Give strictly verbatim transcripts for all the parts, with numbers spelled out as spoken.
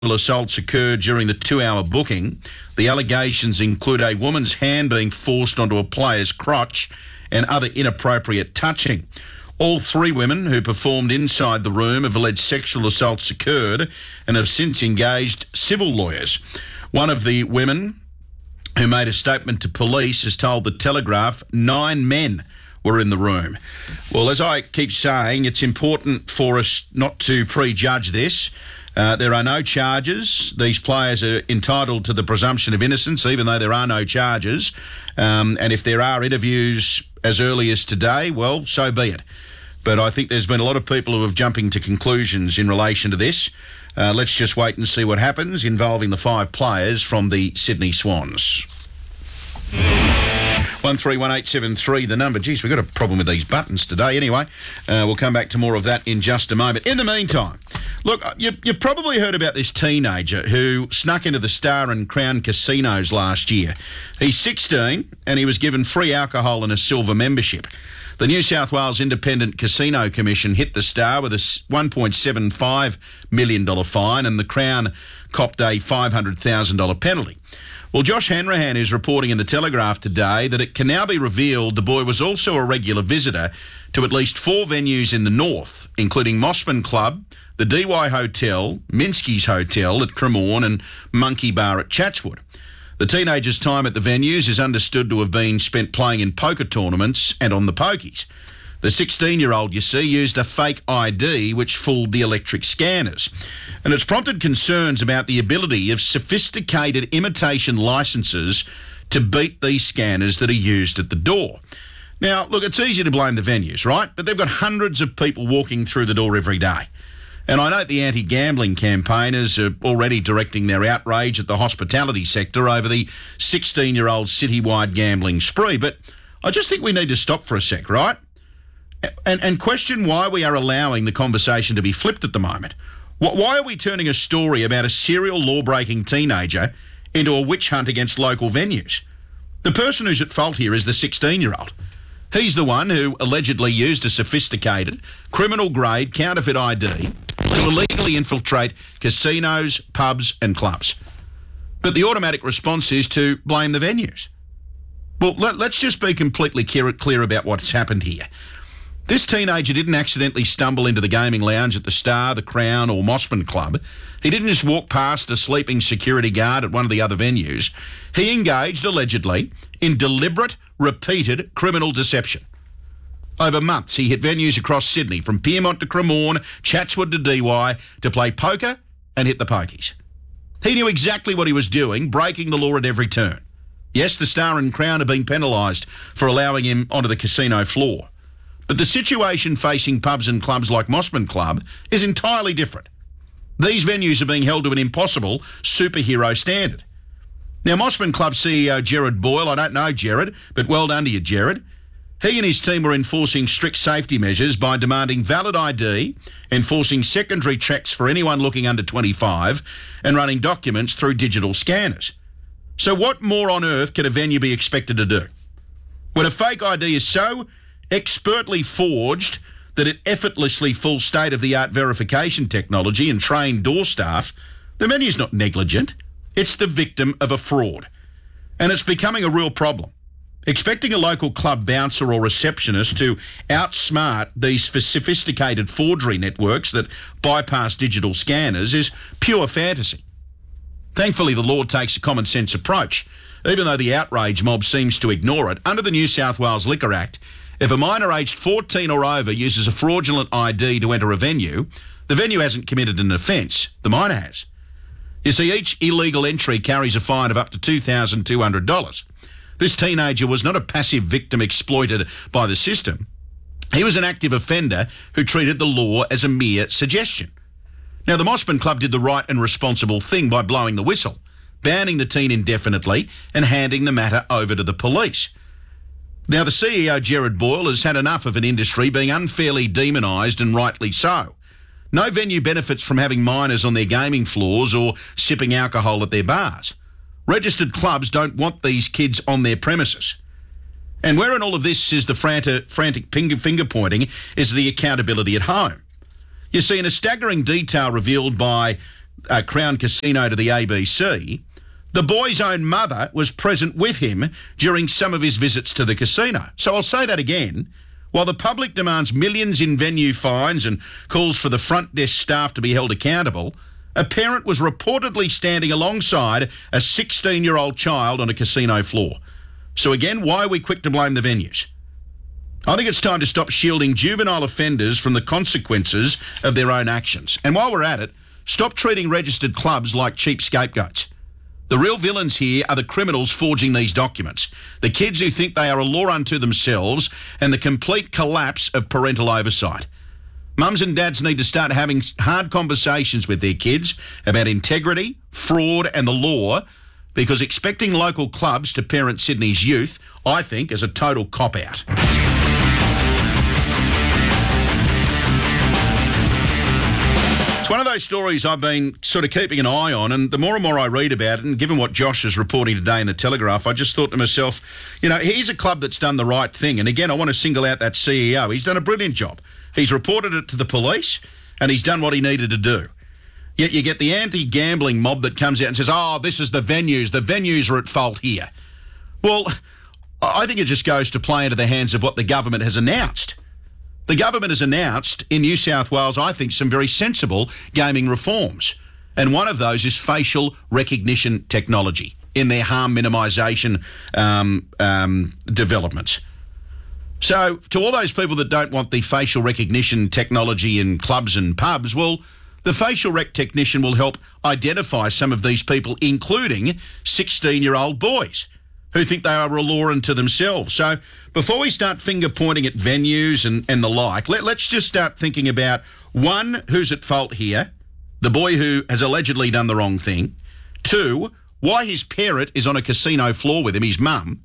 assaults occurred during the two-hour booking. The allegations include a woman's hand being forced onto a player's crotch and other inappropriate touching. All three women who performed inside the room have alleged sexual assaults occurred and have since engaged civil lawyers. One of the women who made a statement to police has told The Telegraph nine men were in the room. Well, as I keep saying, it's important for us not to prejudge this. Uh, there are no charges. These players are entitled to the presumption of innocence, even though there are no charges. Um, and if there are interviews as early as today, well, so be it. But I think there's been a lot of people who are jumping to conclusions in relation to this. Uh, let's just wait and see what happens involving the five players from the Sydney Swans. one three one eight seven three, the number. Geez, we've got a problem with these buttons today. Anyway, uh, we'll come back to more of that in just a moment. In the meantime, look, you, you've probably heard about this teenager who snuck into the Star and Crown casinos last year. He's sixteen and he was given free alcohol and a silver membership. The New South Wales Independent Casino Commission hit the Star with a one point seven five million dollars fine, and the Crown copped a five hundred thousand dollars penalty. Well, Josh Hanrahan is reporting in The Telegraph today that it can now be revealed the boy was also a regular visitor to at least four venues in the north, including Mossman Club, the D Y Hotel, Minsky's Hotel at Cremorne and Monkey Bar at Chatswood. The teenager's time at the venues is understood to have been spent playing in poker tournaments and on the pokies. The sixteen-year-old, you see, used a fake I D which fooled the electric scanners. And it's prompted concerns about the ability of sophisticated imitation licences to beat these scanners that are used at the door. Now, look, it's easy to blame the venues, right? But they've got hundreds of people walking through the door every day. And I note the anti-gambling campaigners are already directing their outrage at the hospitality sector over the sixteen-year-old citywide gambling spree. But I just think we need to stop for a sec, right? And, and question why we are allowing the conversation to be flipped at the moment. Why are we turning a story about a serial law-breaking teenager into a witch hunt against local venues? The person who's at fault here is the sixteen-year-old. He's the one who allegedly used a sophisticated, criminal-grade counterfeit I D to illegally infiltrate casinos, pubs and clubs. But the automatic response is to blame the venues. Well, let, let's just be completely clear, clear about what's happened here. This teenager didn't accidentally stumble into the gaming lounge at the Star, the Crown or Mossman Club. He didn't just walk past a sleeping security guard at one of the other venues. He engaged, allegedly, in deliberate, repeated criminal deception. Over months, he hit venues across Sydney, from Pyrmont to Cremorne, Chatswood to D Y, to play poker and hit the pokies. He knew exactly what he was doing, breaking the law at every turn. Yes, the Star and Crown have been penalised for allowing him onto the casino floor. But the situation facing pubs and clubs like Mossman Club is entirely different. These venues are being held to an impossible superhero standard. Now, Mossman Club C E O Gerard Boyle, I don't know Gerard, but well done to you, Gerard. He and his team were enforcing strict safety measures by demanding valid I D, enforcing secondary checks for anyone looking under twenty-five, and running documents through digital scanners. So what more on earth can a venue be expected to do? When a fake I D is so expertly forged that it effortlessly fools state-of-the-art verification technology and trained door staff, the venue's not negligent. It's the victim of a fraud. And it's becoming a real problem. Expecting a local club bouncer or receptionist to outsmart these sophisticated forgery networks that bypass digital scanners is pure fantasy. Thankfully, the law takes a common sense approach. Even though the outrage mob seems to ignore it, under the New South Wales Liquor Act, if a minor aged fourteen or over uses a fraudulent I D to enter a venue, the venue hasn't committed an offence, the minor has. You see, each illegal entry carries a fine of up to two thousand two hundred dollars. This teenager was not a passive victim exploited by the system. He was an active offender who treated the law as a mere suggestion. Now, the Mossman Club did the right and responsible thing by blowing the whistle, banning the teen indefinitely and handing the matter over to the police. Now, the C E O, Gerard Boyle, has had enough of an industry being unfairly demonised, and rightly so. No venue benefits from having minors on their gaming floors or sipping alcohol at their bars. Registered clubs don't want these kids on their premises. And where in all of this is the frantic, frantic finger pointing is the accountability at home. You see, in a staggering detail revealed by uh, Crown Casino to the A B C, the boy's own mother was present with him during some of his visits to the casino. So I'll say that again. While the public demands millions in venue fines and calls for the front desk staff to be held accountable, a parent was reportedly standing alongside a sixteen-year-old child on a casino floor. So again, why are we quick to blame the venues? I think it's time to stop shielding juvenile offenders from the consequences of their own actions. And while we're at it, stop treating registered clubs like cheap scapegoats. The real villains here are the criminals forging these documents, the kids who think they are a law unto themselves, and the complete collapse of parental oversight. Mums and dads need to start having hard conversations with their kids about integrity, fraud and the law, because expecting local clubs to parent Sydney's youth, I think, is a total cop-out. It's one of those stories I've been sort of keeping an eye on, and the more and more I read about it, and given what Josh is reporting today in the Telegraph, I just thought to myself, you know, here's a club that's done the right thing. And again, I want to single out that C E O. He's done a brilliant job. He's reported it to the police, and he's done what he needed to do. Yet you get the anti-gambling mob that comes out and says, oh, this is the venues. The venues are at fault here. Well, I think it just goes to play into the hands of what the government has announced. The government has announced in New South Wales, I think, some very sensible gaming reforms. And one of those is facial recognition technology in their harm minimisation um, um, developments. So to all those people that don't want the facial recognition technology in clubs and pubs, well, the facial rec technician will help identify some of these people, including sixteen-year-old boys who think they are a law unto themselves. So before we start finger-pointing at venues and, and the like, let, let's just start thinking about, one, who's at fault here, the boy who has allegedly done the wrong thing. Two, why his parent is on a casino floor with him, his mum.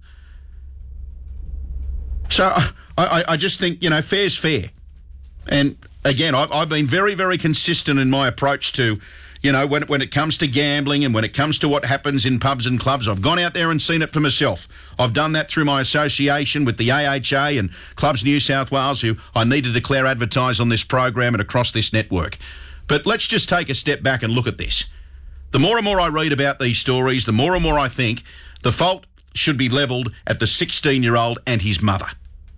So I, I, I just think, you know, fair's fair. And again, I've, I've been very, very consistent in my approach to, you know, when, when it comes to gambling and when it comes to what happens in pubs and clubs. I've gone out there and seen it for myself. I've done that through my association with the A H A and Clubs New South Wales, who I need to declare advertise on this program and across this network. But let's just take a step back and look at this. The more and more I read about these stories, the more and more I think the fault should be levelled at the sixteen-year-old and his mother,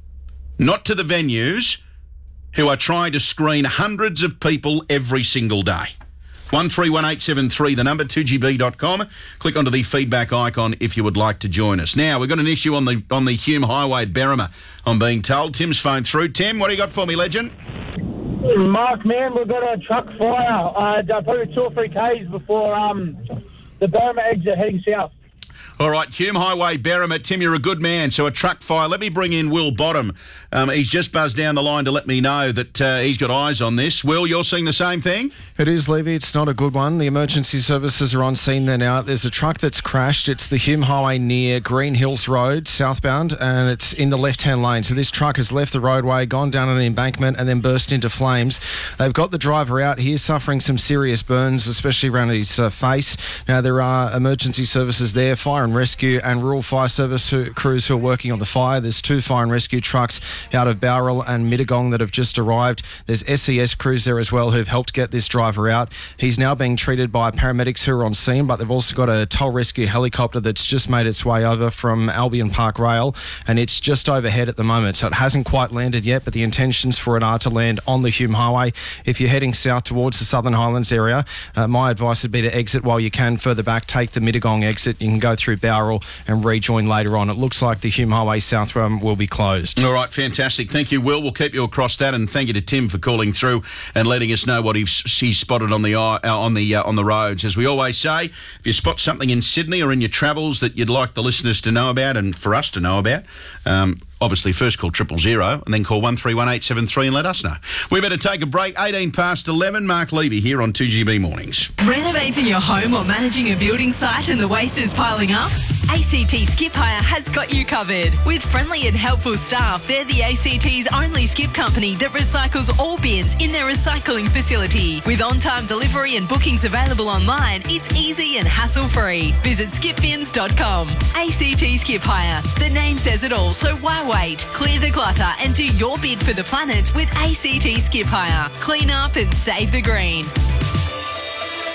not to the venues who are trying to screen hundreds of people every single day. one three one eight seven three, the number, two G B dot com. Click onto the feedback icon if you would like to join us. Now, we've got an issue on the on the Hume Highway at Berrima, I'm being told. Tim's phoned through. Tim, what do you got for me, legend? Mark, man, we've got a truck fire, uh, probably two or three Ks before um, the Berrima exit heading south. All right, Hume Highway, Berrima. Tim, you're a good man. So a truck fire. Let me bring in Will Bottom. Um, he's just buzzed down the line to let me know that uh, he's got eyes on this. Will, you're seeing the same thing? It is, Levy. It's not a good one. The emergency services are on scene there now. There's a truck that's crashed. It's the Hume Highway near Green Hills Road, southbound, and it's in the left-hand lane. So this truck has left the roadway, gone down an embankment, and then burst into flames. They've got the driver out. He is suffering some serious burns, especially around his uh, face. Now, there are emergency services there, fire and rescue and rural fire service who, crews who are working on the fire. There's two fire and rescue trucks out of Bowral and Mittagong that have just arrived. There's S E S crews there as well who've helped get this driver out. He's now being treated by paramedics who are on scene, but they've also got a toll rescue helicopter that's just made its way over from Albion Park Rail, and it's just overhead at the moment, so it hasn't quite landed yet, but the intentions for it are to land on the Hume Highway. If you're heading south towards the Southern Highlands area, uh, my advice would be to exit while you can further back, take the Mittagong exit. You can go through Bowral and rejoin later on. It looks like the Hume Highway southbound will be closed. All right, fantastic. Thank you, Will. We'll keep you across that, and thank you to Tim for calling through and letting us know what he's, he's spotted on the uh, on the uh, on the roads. As we always say, if you spot something in Sydney or in your travels that you'd like the listeners to know about and for us to know about, um, obviously first call triple zero and then call one three one eight seven three and let us know. We better take a break. eighteen past eleven. Mark Levy here on two G B Mornings. Renovating your home or managing a building site and the waste is piling up? A C T Skip Hire has got you covered. With friendly and helpful staff, they're the A C T's only skip company that recycles all bins in their recycling facility. With on-time delivery and bookings available online, it's easy and hassle-free. Visit skip bins dot com. A C T Skip Hire. The name says it all, so why wait? Clear the clutter and do your bid for the planet with A C T Skip Hire. Clean up and save the green.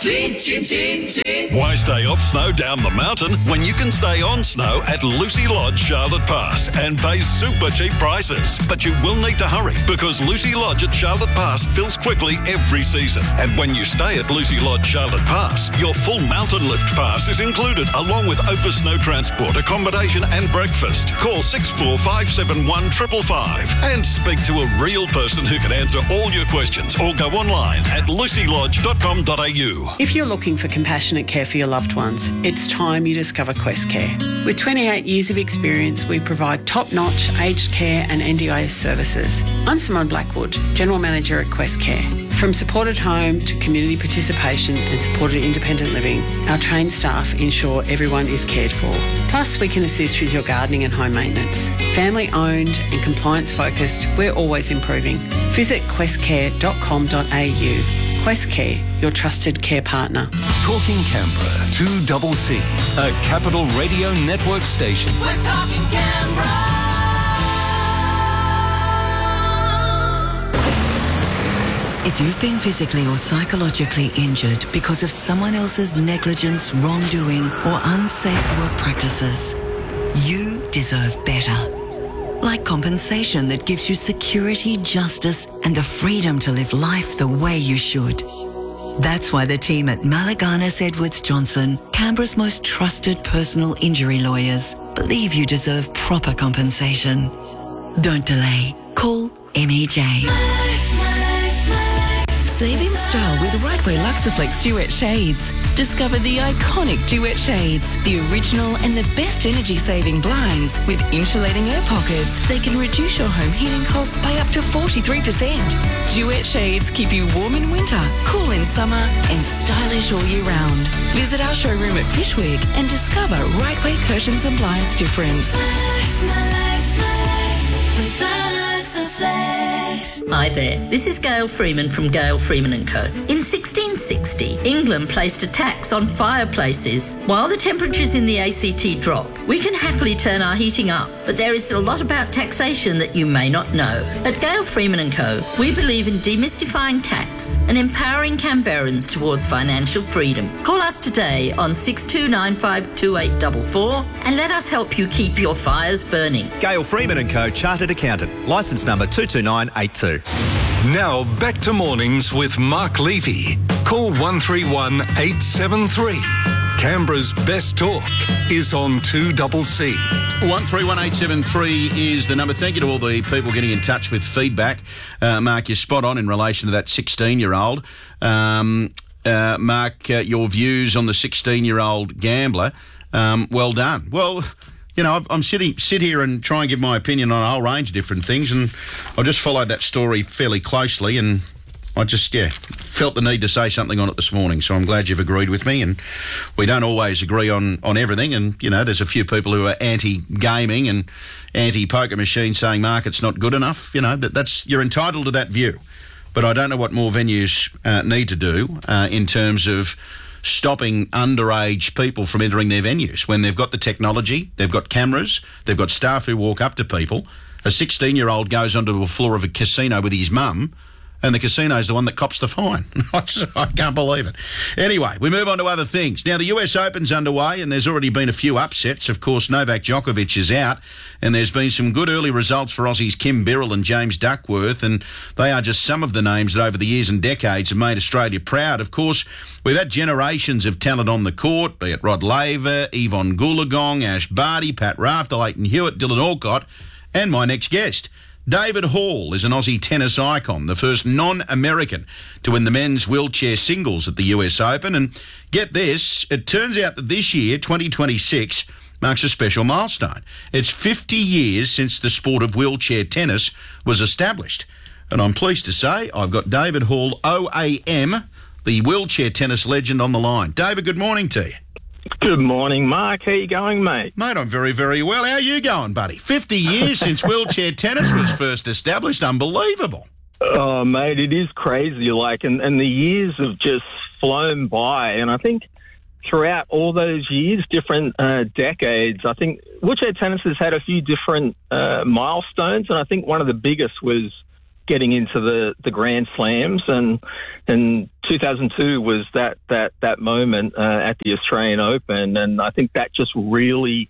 Chin, chin, chin, chin. Why stay off snow down the mountain when you can stay on snow at Lucy Lodge, Charlotte Pass, and pay super cheap prices? But you will need to hurry because Lucy Lodge at Charlotte Pass fills quickly every season. And when you stay at Lucy Lodge, Charlotte Pass, your full mountain lift pass is included along with over snow transport, accommodation and breakfast. Call six four five seven one five five five and speak to a real person who can answer all your questions or go online at lucy lodge dot com dot a u. If you're looking for compassionate care for your loved ones, it's time you discover Quest Care. With twenty-eight years of experience, we provide top-notch aged care and N D I S services. I'm Simone Blackwood, General Manager at Quest Care. From supported home to community participation and supported independent living, our trained staff ensure everyone is cared for. Plus, we can assist with your gardening and home maintenance. Family owned and compliance focused, we're always improving. Visit quest care dot com dot a u. Quest Care, your trusted care partner. Talking Canberra, two double C, a Capital Radio Network station. We're talking Canberra. If you've been physically or psychologically injured because of someone else's negligence, wrongdoing, or unsafe work practices, you deserve better. Like compensation that gives you security, justice, and the freedom to live life the way you should. That's why the team at Malaganas Edwards Johnson, Canberra's most trusted personal injury lawyers, believe you deserve proper compensation. Don't delay. Call M E J. Save in style with Rightway Luxaflex Duet Shades. Discover the iconic Duet Shades, the original and the best energy-saving blinds with insulating air pockets. They can reduce your home heating costs by up to forty-three percent. Duet Shades keep you warm in winter, cool in summer and stylish all year round. Visit our showroom at Fishwick and discover Rightway Curtains and Blinds difference. Hi there, this is Gail Freeman from Gail Freeman and Co. In sixteen sixty, England placed a tax on fireplaces. While the temperatures in the A C T drop, we can happily turn our heating up, but there is a lot about taxation that you may not know. At Gail Freeman and Co, we believe in demystifying tax and empowering Canberrans towards financial freedom. Call us today on six two nine five two eight four four and let us help you keep your fires burning. Gail Freeman and Co, Chartered Accountant, licence number two two nine eight two. Now back to mornings with Mark Levy. Call one three one eight seven three. Canberra's best talk is on two double C. one three one eight seven three is the number. Thank you to all the people getting in touch with feedback. Uh, Mark, you're spot on in relation to that sixteen-year-old. Um, uh, Mark, uh, your views on the sixteen-year-old gambler. Um, well done. Well, you know, I've, I'm sitting sit here and try and give my opinion on a whole range of different things, and I just followed that story fairly closely, and I just, yeah, felt the need to say something on it this morning. So I'm glad you've agreed with me, and we don't always agree on, on everything, and, you know, there's a few people who are anti-gaming and anti-poker machines saying, Mark, it's not good enough. You know, that that's you're entitled to that view. But I don't know what more venues uh, need to do uh, in terms of stopping underage people from entering their venues when they've got the technology, they've got cameras, they've got staff who walk up to people. A sixteen-year-old goes onto the floor of a casino with his mum, and the casino's the one that cops the fine. I, just, I can't believe it. Anyway, we move on to other things. Now, the U S Open's underway, and there's already been a few upsets. Of course, Novak Djokovic is out, and there's been some good early results for Aussies Kim Birrell and James Duckworth, and they are just some of the names that over the years and decades have made Australia proud. Of course, we've had generations of talent on the court, be it Rod Laver, Yvonne Goolagong, Ash Barty, Pat Rafter, Leighton Hewitt, Dylan Alcott, and my next guest. David Hall is an Aussie tennis icon, the first non-American to win the men's wheelchair singles at the U S Open. And get this, it turns out that this year, twenty twenty-six, marks a special milestone. It's fifty years since the sport of wheelchair tennis was established. And I'm pleased to say I've got David Hall, O A M, the wheelchair tennis legend, on the line. David, good morning to you. Good morning, Mark. How you going, mate? Mate, I'm very, very well. How are you going, buddy? fifty years since wheelchair tennis was first established. Unbelievable. Oh, mate, it is crazy. Like, and, and the years have just flown by. And I think throughout all those years, different uh, decades, I think wheelchair tennis has had a few different uh, milestones. And I think one of the biggest was getting into the, the Grand Slams, and and two thousand two was that that that moment uh, at the Australian Open, and I think that just really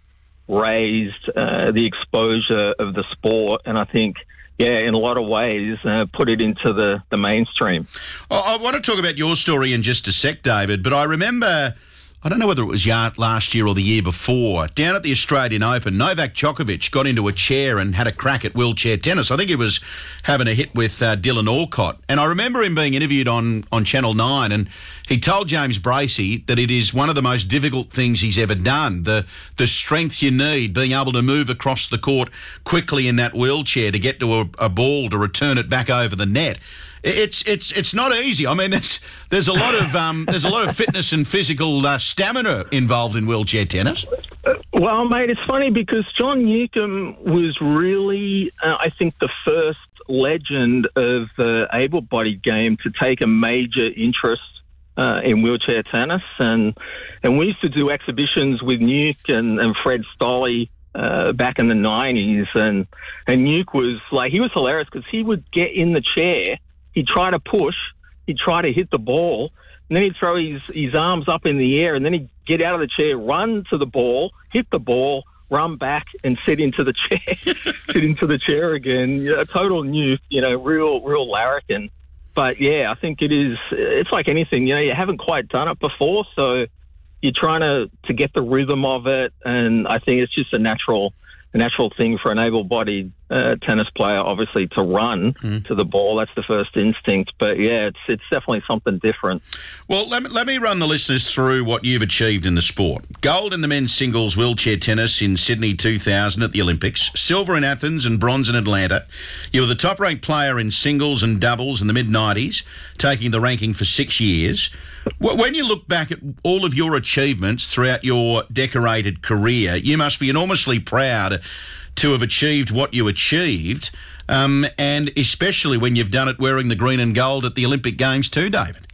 raised uh, the exposure of the sport, and I think, yeah, in a lot of ways, uh, put it into the, the mainstream. I, I want to talk about your story in just a sec, David, but I remember, I don't know whether it was last year or the year before, down at the Australian Open, Novak Djokovic got into a chair and had a crack at wheelchair tennis. I think he was having a hit with uh, Dylan Alcott. And I remember him being interviewed on, on Channel nine, and he told James Bracey that it is one of the most difficult things he's ever done. The, the strength you need, being able to move across the court quickly in that wheelchair to get to a, a ball to return it back over the net. It's it's it's not easy. I mean, there's there's a lot of um, there's a lot of fitness and physical uh, stamina involved in wheelchair tennis. Well, mate, it's funny because John Newcombe was really, uh, I think, the first legend of the able-bodied game to take a major interest uh, in wheelchair tennis, and and we used to do exhibitions with Nuke and, and Fred Stolle uh, back in the nineties, and and Nuke was like, he was hilarious because he would get in the chair. He'd try to push, he'd try to hit the ball, and then he'd throw his, his arms up in the air, and then he'd get out of the chair, run to the ball, hit the ball, run back, and sit into the chair, sit into the chair again. You know, a total nuke, you know, real, real larrikin. But yeah, I think it is, it's like anything, you know, you haven't quite done it before, so you're trying to, to get the rhythm of it, and I think it's just a natural a natural thing for an able-bodied uh, tennis player, obviously, to run mm. to the ball. That's the first instinct. But, yeah, it's it's definitely something different. Well, let me, let me run the listeners through what you've achieved in the sport. Gold in the men's singles wheelchair tennis in Sydney two thousand at the Olympics, silver in Athens and bronze in Atlanta. You were the top-ranked player in singles and doubles in the mid nineties, taking the ranking for six years. When you look back at all of your achievements throughout your decorated career, you must be enormously proud to have achieved what you achieved, um, and especially when you've done it wearing the green and gold at the Olympic Games too, David.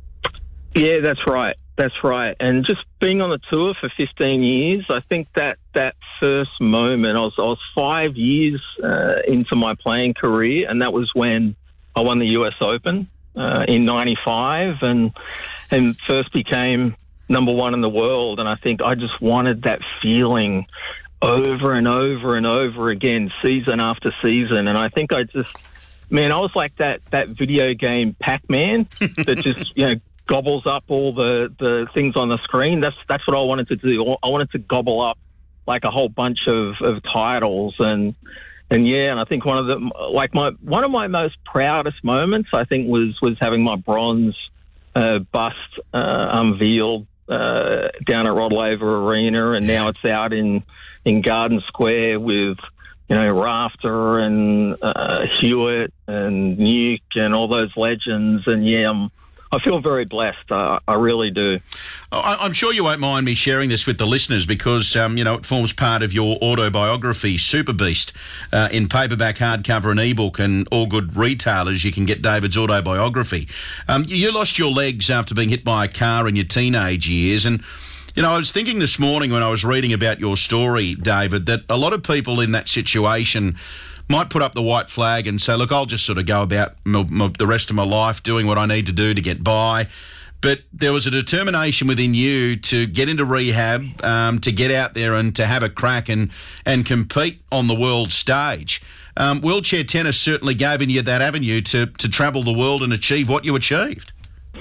Yeah, that's right. That's right. And just being on the tour for fifteen years, I think that that first moment, I was, I was five years uh, into my playing career, and that was when I won the U S Open uh, in ninety-five, and and first became number one in the world. And I think I just wanted that feeling over and over and over again, season after season. And I think I just, man, I was like that that video game Pac-Man that just, you know, gobbles up all the, the things on the screen. That's that's what I wanted to do. I wanted to gobble up like a whole bunch of, of titles. And and yeah, and I think one of the, like my, one of my most proudest moments, I think, was, was having my bronze uh, bust uh, unveiled uh, down at Rod Laver Arena. And now it's out in, in Garden Square with, you know, Rafter and uh, Hewitt and Nuke and all those legends. And yeah, I'm, I feel very blessed. Uh, I really do. I, I'm sure you won't mind me sharing this with the listeners because, um, you know, it forms part of your autobiography, Super Beast, uh, in paperback, hardcover and ebook, and all good retailers. You can get David's autobiography. Um, you, you lost your legs after being hit by a car in your teenage years, and you know, I was thinking this morning when I was reading about your story, David, that a lot of people in that situation might put up the white flag and say, look, I'll just sort of go about my, my, the rest of my life doing what I need to do to get by. But there was a determination within you to get into rehab, um, to get out there and to have a crack and, and compete on the world stage. Um, wheelchair tennis certainly gave you that avenue to, to travel the world and achieve what you achieved.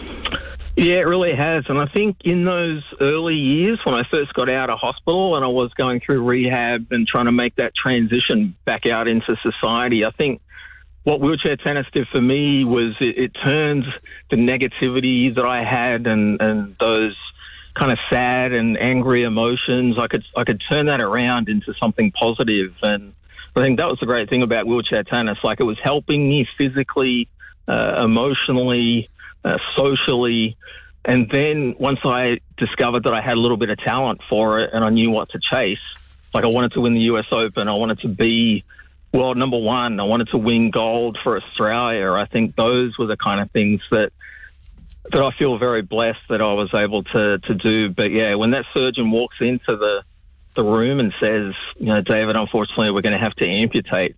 Yeah, it really has. And I think in those early years when I first got out of hospital and I was going through rehab and trying to make that transition back out into society, I think what wheelchair tennis did for me was it, it turned the negativity that I had and, and those kind of sad and angry emotions, I could I could turn that around into something positive. And I think that was the great thing about wheelchair tennis. Like, it was helping me physically, uh, emotionally, Uh, socially, and then once I discovered that I had a little bit of talent for it and I knew what to chase, like I wanted to win the U S Open, I wanted to be world number one, I wanted to win gold for Australia. I think those were the kind of things that that I feel very blessed that I was able to to do. But yeah, when that surgeon walks into the the room and says, you know, David, unfortunately we're going to have to amputate,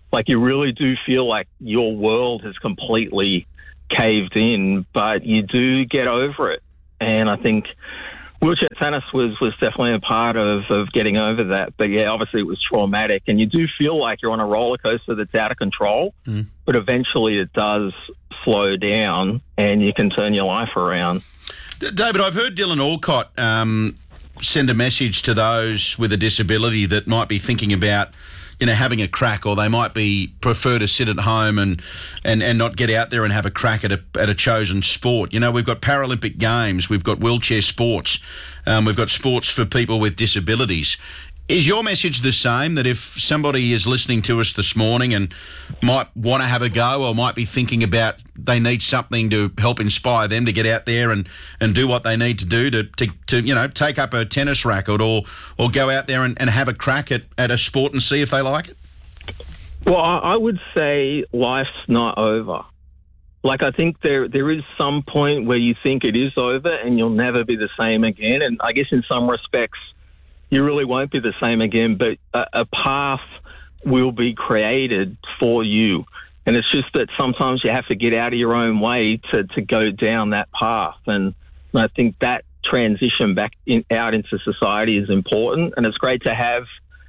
Like, you really do feel like your world has completely caved in, but you do get over it. And I think wheelchair tennis was, was definitely a part of, of getting over that. But, yeah, obviously it was traumatic. And you do feel like you're on a roller coaster that's out of control, mm. but eventually it does slow down and you can turn your life around. D- David, I've heard Dylan Alcott um, send a message to those with a disability that might be thinking about, you know, having a crack, or they might be prefer to sit at home and, and, and not get out there and have a crack at a at a chosen sport. You know, we've got Paralympic Games, we've got wheelchair sports, um, we've got sports for people with disabilities. Is your message the same, that if somebody is listening to us this morning and might want to have a go, or might be thinking about they need something to help inspire them to get out there and, and do what they need to do to, to, to you know, take up a tennis racket or or go out there and, and have a crack at, at a sport and see if they like it? Well, I I would say life's not over. Like, I think there there is some point where you think it is over and you'll never be the same again. And I guess in some respects, you really won't be the same again, but a, a path will be created for you. And it's just that sometimes you have to get out of your own way to, to go down that path. And I think that transition back in, out into society is important. And it's great to have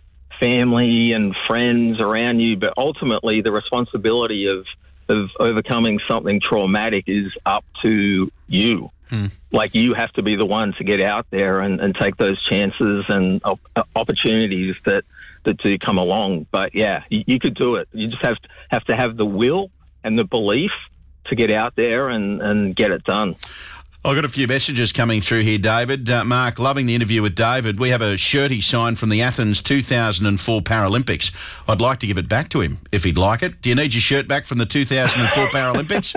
family and friends around you, but ultimately the responsibility of, of overcoming something traumatic is up to you. Hmm. Like, you have to be the one to get out there and, and take those chances and op- opportunities that, that do come along. But, yeah, you, you could do it. You just have to, have to have the will and the belief to get out there and, and get it done. I've got a few messages coming through here, David. Uh, Mark, loving the interview with David. We have a shirt he signed from the Athens two thousand four Paralympics. I'd like to give it back to him if he'd like it. Do you need your shirt back from the two thousand four Paralympics?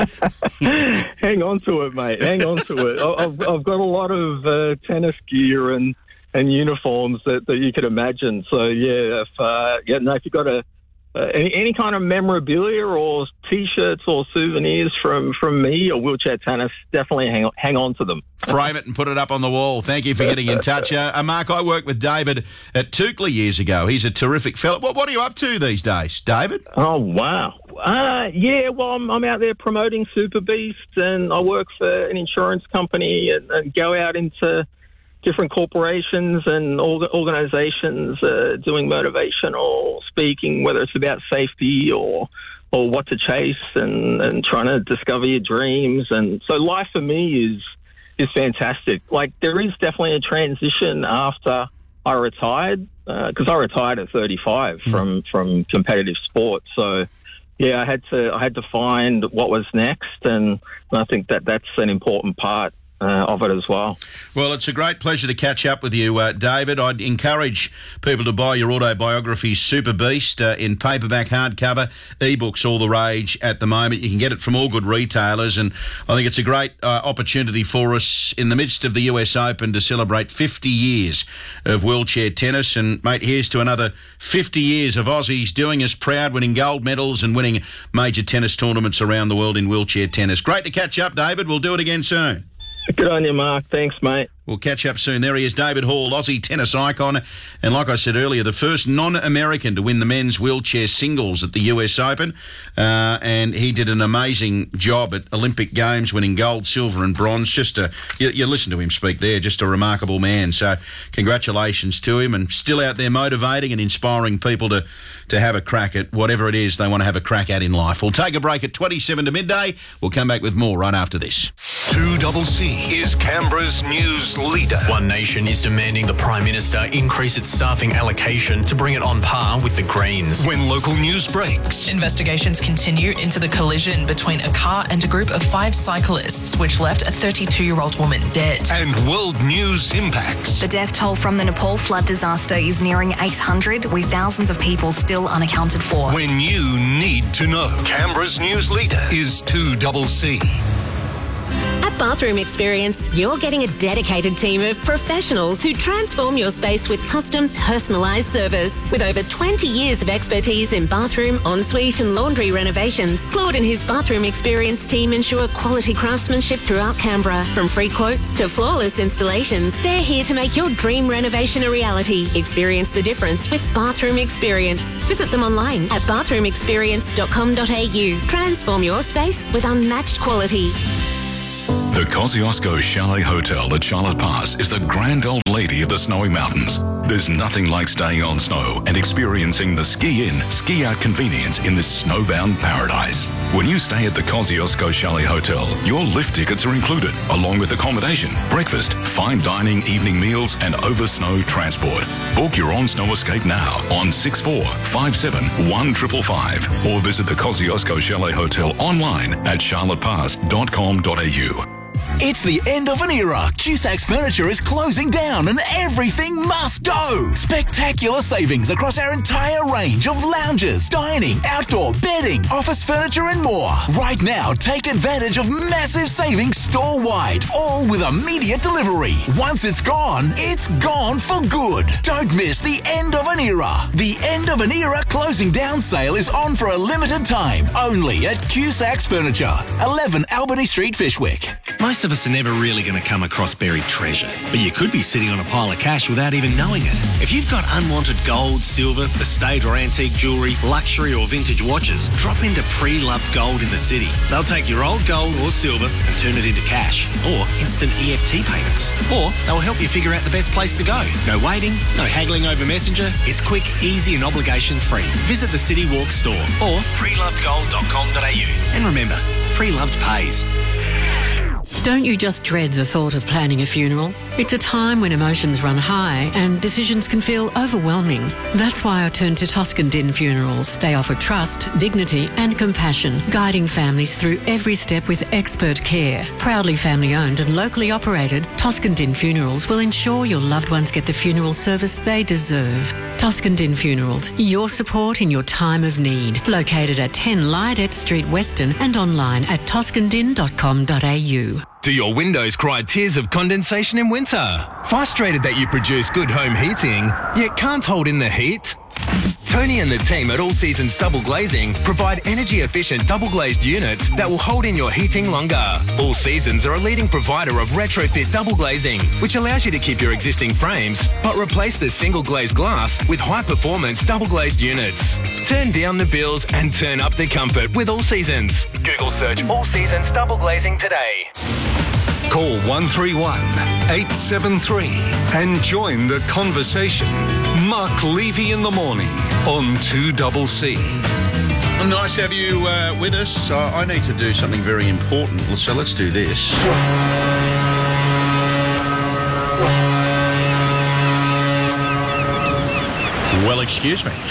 Hang on to it, mate. Hang on to it. I've, I've got a lot of uh, tennis gear and, and uniforms that, that you could imagine. So, yeah, if, uh, yeah, no, if you've got a Uh, any, any kind of memorabilia or T-shirts or souvenirs from, from me or wheelchair tennis, definitely hang on, hang on to them. Frame it and put it up on the wall. Thank you for getting in touch. Uh, uh, Mark, I worked with David at Toukley years ago. He's a terrific fella. What, what are you up to these days, David? Oh, wow. Uh, yeah, well, I'm, I'm out there promoting Super Beast, and I work for an insurance company and, and go out into different corporations and organizations uh, doing motivational speaking, whether it's about safety or or what to chase and, and trying to discover your dreams. And so life for me is is fantastic. Like, there is definitely a transition after I retired, because uh, I retired at thirty-five mm. from, from competitive sport. So, yeah, I had to I had to find what was next, and, and I think that that's an important part Uh, of it as well. Well, it's a great pleasure to catch up with you, uh, David. I'd encourage people to buy your autobiography, Super Beast, uh, in paperback, hardcover, ebooks, all the rage at the moment. You can get it from all good retailers, and I think it's a great uh, opportunity for us in the midst of the U S Open to celebrate fifty years of wheelchair tennis. And, mate, here's to another fifty years of Aussies doing us proud, winning gold medals and winning major tennis tournaments around the world in wheelchair tennis. Great to catch up, David. We'll do it again soon. Good on you, Mark. Thanks, mate. We'll catch up soon. There he is, David Hall, Aussie tennis icon. And like I said earlier, the first non-American to win the men's wheelchair singles at the U S Open. Uh, and he did an amazing job at Olympic Games, winning gold, silver and bronze. Just a, you, you listen to him speak there, just a remarkable man. So congratulations to him, and still out there motivating and inspiring people to, to have a crack at whatever it is they want to have a crack at in life. We'll take a break at twenty-seven to midday. We'll come back with more right after this. two C C is Canberra's news leader. One Nation is demanding the Prime Minister increase its staffing allocation to bring it on par with the Greens. When local news breaks. Investigations continue into the collision between a car and a group of five cyclists, which left a thirty-two-year-old woman dead. And world news impacts. The death toll from the Nepal flood disaster is nearing eight hundred, with thousands of people still unaccounted for. When you need to know. Canberra's news leader is two C C. At Bathroom Experience, you're getting a dedicated team of professionals who transform your space with custom, personalised service. With over twenty years of expertise in bathroom, ensuite and laundry renovations, Claude and his Bathroom Experience team ensure quality craftsmanship throughout Canberra. From free quotes to flawless installations, they're here to make your dream renovation a reality. Experience the difference with Bathroom Experience. Visit them online at bathroom experience dot com dot a u. Transform your space with unmatched quality. The Kosciuszko Chalet Hotel at Charlotte Pass is the grand old lady of the snowy mountains. There's nothing like staying on snow and experiencing the ski-in, ski-out convenience in this snowbound paradise. When you stay at the Kosciuszko Chalet Hotel, your lift tickets are included, along with accommodation, breakfast, fine dining, evening meals, and over-snow transport. Book your own snow escape now on six four five seven one five five five or visit the Kosciuszko Chalet Hotel online at charlotte pass dot com dot a u. It's the end of an era. Cusacks Furniture is closing down and everything must go. Spectacular savings across our entire range of lounges, dining, outdoor, bedding, office furniture and more. Right now, take advantage of massive savings store-wide, all with immediate delivery. Once it's gone, it's gone for good. Don't miss the end of an era. The end of an era closing down sale is on for a limited time, only at Cusacks Furniture, eleven Albany Street, Fishwick. Most of us are never really going to come across buried treasure, but you could be sitting on a pile of cash without even knowing it. If you've got unwanted gold, silver, estate or antique jewellery, luxury or vintage watches, drop into Pre-Loved Gold in the city. They'll take your old gold or silver and turn it into cash or instant E F T payments. Or they'll help you figure out the best place to go. No waiting, no haggling over Messenger. It's quick, easy and obligation free. Visit the City Walk store or pre loved gold dot com dot a u. And remember, Pre-Loved pays. Don't you just dread the thought of planning a funeral? It's a time when emotions run high and decisions can feel overwhelming. That's why I turn to Toscan Din Funerals. They offer trust, dignity and compassion, guiding families through every step with expert care. Proudly family owned and locally operated, Toscan Din Funerals will ensure your loved ones get the funeral service they deserve. Toscan Din Funerals, your support in your time of need. Located at ten Lydet Street, Weston and online at toscan din dot com dot a u. Do your windows cry tears of condensation in winter? Frustrated that you produce good home heating, yet can't hold in the heat? Tony and the team at All Seasons Double Glazing provide energy-efficient double-glazed units that will hold in your heating longer. All Seasons are a leading provider of retrofit double glazing, which allows you to keep your existing frames, but replace the single-glazed glass with high-performance double-glazed units. Turn down the bills and turn up the comfort with All Seasons. Google search All Seasons Double Glazing today. Call one three one eight seven three and join the conversation. Mark Levy in the morning on two C C. Nice to have you uh, with us. Uh, I need to do something very important, so let's do this. Well, excuse me.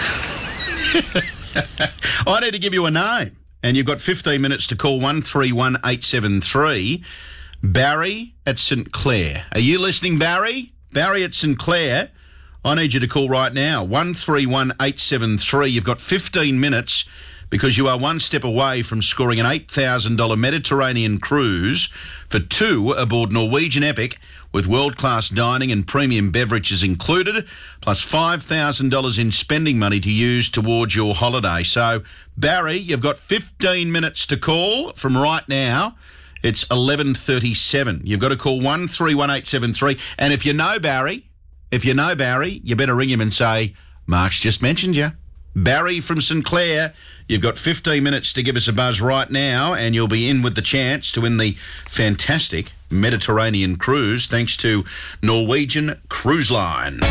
I need to give you a name, and you've got fifteen minutes to call one three one eight seven three. Barry at St Clair. Are you listening, Barry? Barry at St Clair. I need you to call right now, one three one eight seven three. You've got fifteen minutes because you are one step away from scoring an eight thousand dollars Mediterranean cruise for two aboard Norwegian Epic with world-class dining and premium beverages included, plus five thousand dollars in spending money to use towards your holiday. So, Barry, you've got fifteen minutes to call from right now. It's eleven thirty-seven. You've got to call one three one eight seven three. And if you know Barry, if you know Barry, you better ring him and say, Mark's just mentioned you. Barry from St Clair, you've got fifteen minutes to give us a buzz right now and you'll be in with the chance to win the fantastic Mediterranean cruise thanks to Norwegian Cruise Line.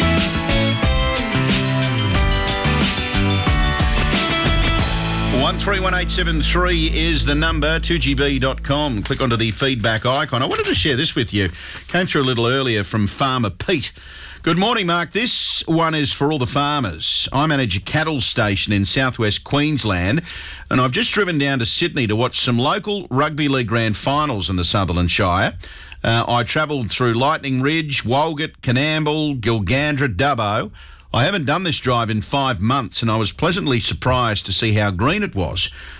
one three one eight seven three is the number, two g b dot com. Click onto the feedback icon. I wanted to share this with you. Came through a little earlier from Farmer Pete. Good morning, Mark. This one is for all the farmers. I manage a cattle station in southwest Queensland, and I've just driven down to Sydney to watch some local rugby league grand finals in the Sutherland Shire. Uh, I travelled through Lightning Ridge, Walgett, Canamble, Gilgandra, Dubbo. I haven't done this drive in five months and I was pleasantly surprised to see how green it was.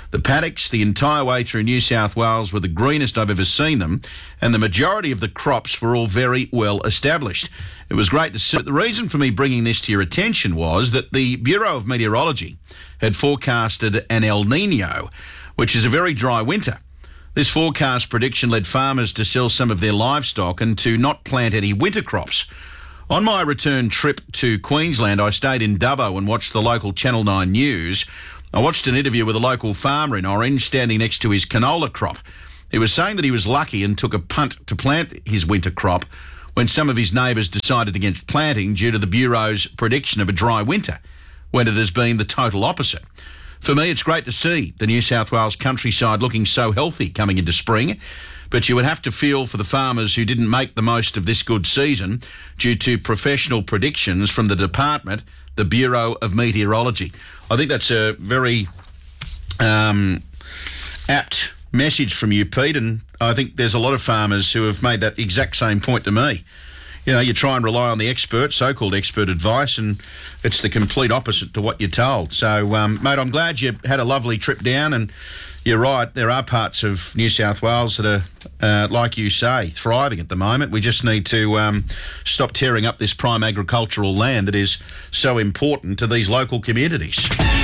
The paddocks the entire way through New South Wales were the greenest I've ever seen them, and the majority of the crops were all very well established. It was great to see. The reason for me bringing this to your attention was that the Bureau of Meteorology had forecasted an El Nino, which is a very dry winter. This forecast prediction led farmers to sell some of their livestock and to not plant any winter crops. On my return trip to Queensland, I stayed in Dubbo and watched the local Channel nine News. I watched an interview with a local farmer in Orange standing next to his canola crop. He was saying that he was lucky and took a punt to plant his winter crop when some of his neighbours decided against planting due to the Bureau's prediction of a dry winter, when it has been the total opposite. For me, it's great to see the New South Wales countryside looking so healthy coming into spring, but you would have to feel for the farmers who didn't make the most of this good season due to professional predictions from the department, the Bureau of Meteorology. I think that's a very um, apt message from you, Pete, and I think there's a lot of farmers who have made that exact same point to me. You know, you try and rely on the expert, so-called expert advice, and it's the complete opposite to what you're told. So, um, mate, I'm glad you had a lovely trip down, and you're right, there are parts of New South Wales that are, uh, like you say, thriving at the moment. We just need to um, stop tearing up this prime agricultural land that is so important to these local communities.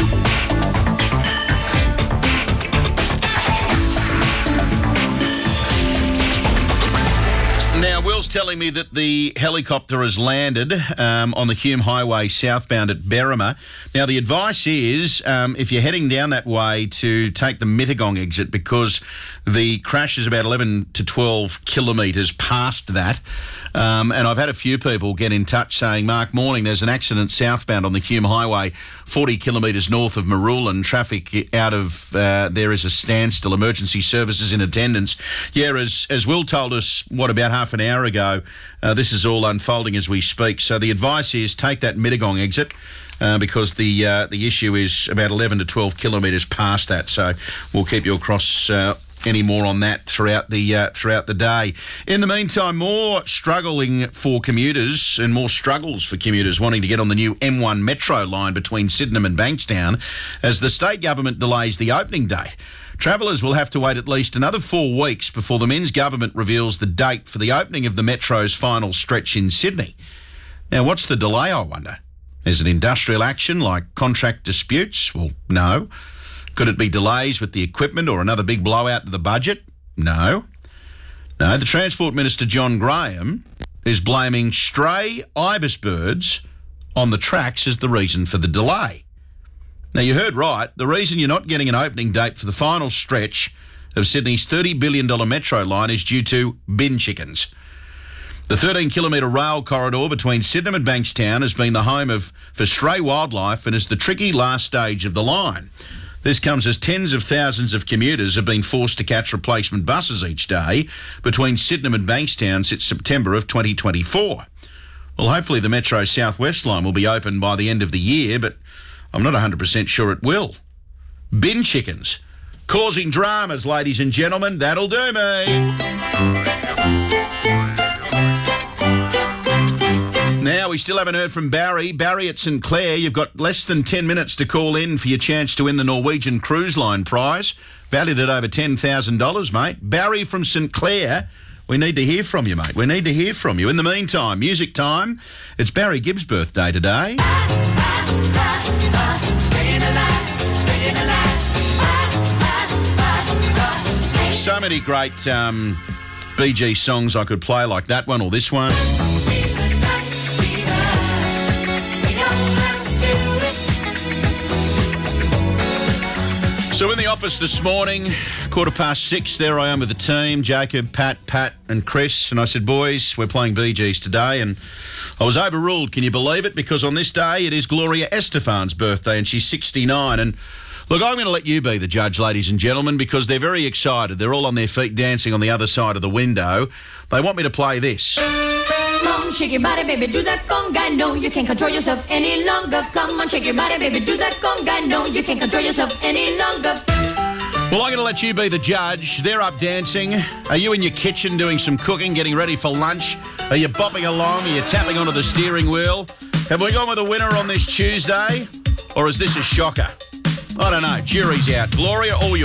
Now, Will's telling me that the helicopter has landed um, on the Hume Highway southbound at Berrima. Now, the advice is, um, if you're heading down that way, to take the Mittagong exit, because the crash is about eleven to twelve kilometres past that. Um, and I've had a few people get in touch saying, Mark, morning, there's an accident southbound on the Hume Highway, forty kilometres north of Marulan. Traffic out of uh, there is a standstill. Emergency services in attendance. Yeah, as, as Will told us, what, about half an hour ago, uh, this is all unfolding as we speak. So the advice is take that Mittagong exit. Uh, because the uh, the issue is about eleven to twelve kilometres past that. So we'll keep you across uh, any more on that throughout the uh, throughout the day. In the meantime, more struggling for commuters and more struggles for commuters wanting to get on the new M one Metro line between Sydenham and Bankstown as the state government delays the opening date. Travellers will have to wait at least another four weeks before the Men's government reveals the date for the opening of the Metro's final stretch in Sydney. Now, what's the delay, I wonder? Is it industrial action like contract disputes? Well, no. Could it be delays with the equipment or another big blowout to the budget? No. No, the Transport Minister, John Graham, is blaming stray ibis birds on the tracks as the reason for the delay. Now, you heard right. The reason you're not getting an opening date for the final stretch of Sydney's thirty billion dollars metro line is due to bin chickens. The thirteen kilometre rail corridor between Sydenham and Bankstown has been the home of for stray wildlife and is the tricky last stage of the line. This comes as tens of thousands of commuters have been forced to catch replacement buses each day between Sydenham and Bankstown since September of twenty twenty-four. Well, hopefully the Metro South West line will be open by the end of the year, but I'm not one hundred percent sure it will. Bin chickens. Causing dramas, ladies and gentlemen. That'll do me. Now, we still haven't heard from Barry. Barry at St Clair, you've got less than ten minutes to call in for your chance to win the Norwegian Cruise Line prize, valued at over ten thousand dollars, mate. Barry from St Clair, we need to hear from you, mate. We need to hear from you. In the meantime, music time. It's Barry Gibb's birthday today. So many great um, Bee Gees songs I could play, like that one or this one. So in the office this morning, quarter past six, there I am with the team, Jacob, Pat, Pat and Chris, and I said, boys, we're playing Bee Gees today, and I was overruled, can you believe it? Because on this day, it is Gloria Estefan's birthday, and she's sixty-nine, and look, I'm going to let you be the judge, ladies and gentlemen, because they're very excited. They're all on their feet dancing on the other side of the window. They want me to play this. Come on, shake your body, baby, do that conga. No, you can't control yourself any longer. Come on, shake your body, baby, do that conga. No, you can't control yourself any longer. Well, I'm going to let you be the judge. They're up dancing. Are you in your kitchen doing some cooking, getting ready for lunch? Are you bopping along? Are you tapping onto the steering wheel? Have we gone with a winner on this Tuesday? Or is this a shocker? I don't know. Jury's out. Gloria, all your